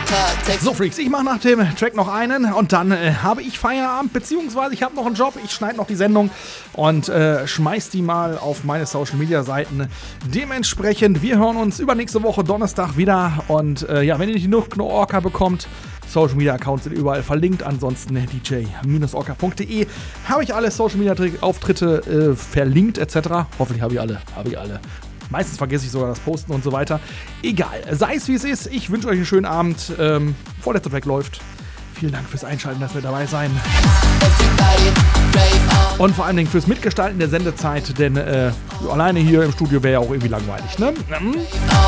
So, Freaks, ich mache nach dem Track noch einen und dann habe ich Feierabend, beziehungsweise ich habe noch einen Job, ich schneide noch die Sendung und schmeiß die mal auf meine Social-Media-Seiten. Dementsprechend, wir hören uns übernächste Woche Donnerstag wieder und wenn ihr nicht genug Orca bekommt, Social-Media-Accounts sind überall verlinkt, ansonsten dj-orca.de habe ich alle Social-Media-Auftritte verlinkt etc. Hoffentlich habe ich alle. Meistens vergesse ich sogar das Posten und so weiter. Egal, sei es wie es ist. Ich wünsche euch einen schönen Abend. Vorletzter Track läuft. Vielen Dank fürs Einschalten, dass wir dabei sein. Und vor allen Dingen fürs Mitgestalten der Sendezeit, denn alleine hier im Studio wäre ja auch irgendwie langweilig, ne?